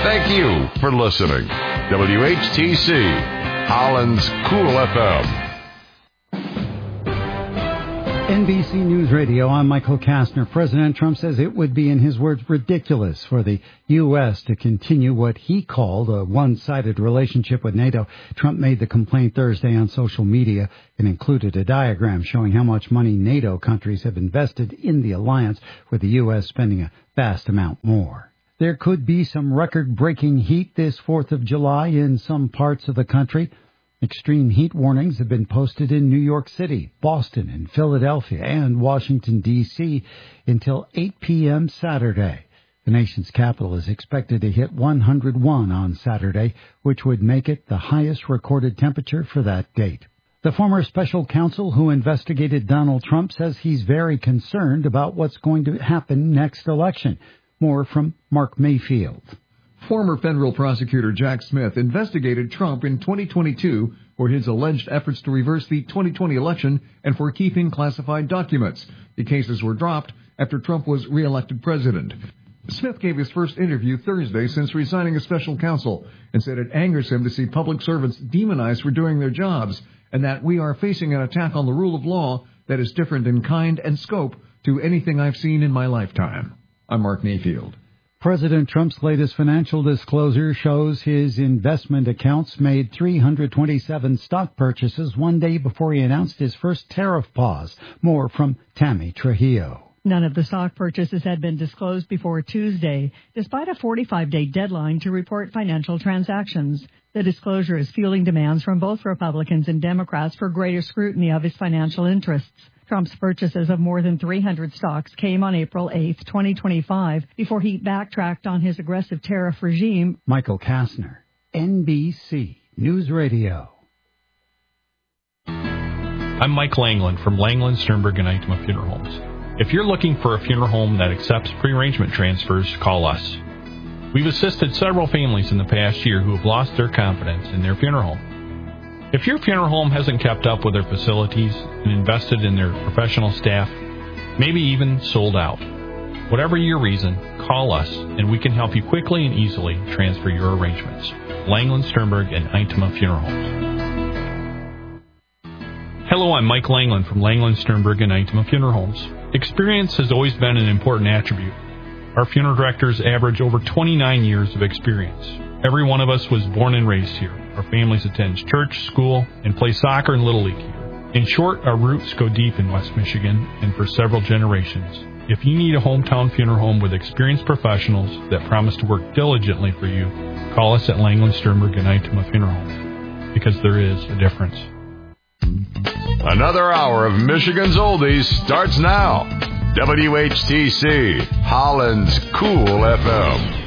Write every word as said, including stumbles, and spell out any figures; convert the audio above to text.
Thank you for listening. W H T C, Holland's Cool F M. N B C News Radio, I'm Michael Kastner. President Trump says it would be, in his words, ridiculous for the U S to continue what he called a one-sided relationship with NATO. Trump made the complaint Thursday on social media and included a diagram showing how much money NATO countries have invested in the alliance, with the U S spending a vast amount more. There could be some record-breaking heat this fourth of July in some parts of the country. Extreme heat warnings have been posted in New York City, Boston, and Philadelphia, and Washington, D C until eight p.m. Saturday. The nation's capital is expected to hit one hundred one on Saturday, which would make it the highest recorded temperature for that date. The former special counsel who investigated Donald Trump says he's very concerned about what's going to happen next election. More from Mark Mayfield. Former federal prosecutor Jack Smith investigated Trump in twenty twenty-two for his alleged efforts to reverse the twenty twenty election and for keeping classified documents. The cases were dropped after Trump was reelected president. Smith gave his first interview Thursday since resigning as special counsel and said it angers him to see public servants demonized for doing their jobs, and that we are facing an attack on the rule of law that is different in kind and scope to anything I've seen in my lifetime. I'm Mark Mayfield. President Trump's latest financial disclosure shows his investment accounts made three hundred twenty-seven stock purchases one day before he announced his first tariff pause. More from Tammy Trujillo. None of the stock purchases had been disclosed before Tuesday, despite a forty-five day deadline to report financial transactions. The disclosure is fueling demands from both Republicans and Democrats for greater scrutiny of his financial interests. Trump's purchases of more than three hundred stocks came on April eighth, twenty twenty-five, before he backtracked on his aggressive tariff regime. Michael Kastner, N B C News Radio. I'm Mike Langland from Langland, Sternberg, and Itema Funeral Homes. If you're looking for a funeral home that accepts pre-arrangement transfers, call us. We've assisted several families in the past year who have lost their confidence in their funeral home. If your funeral home hasn't kept up with their facilities and invested in their professional staff, maybe even sold out, whatever your reason, call us and we can help you quickly and easily transfer your arrangements. Langland, Sternberg, and Itema Funeral Homes. Hello, I'm Mike Langland from Langland, Sternberg, and Itema Funeral Homes. Experience has always been an important attribute. Our funeral directors average over twenty-nine years of experience. Every one of us was born and raised here. Our families attend church, school, and play soccer and Little League here. In short, our roots go deep in West Michigan and for several generations. If you need a hometown funeral home with experienced professionals that promise to work diligently for you, call us at Langland, Sternberg, and Itema Funeral Home, because there is a difference. Another hour of Michigan's Oldies starts now. W H T C, Holland's Cool F M.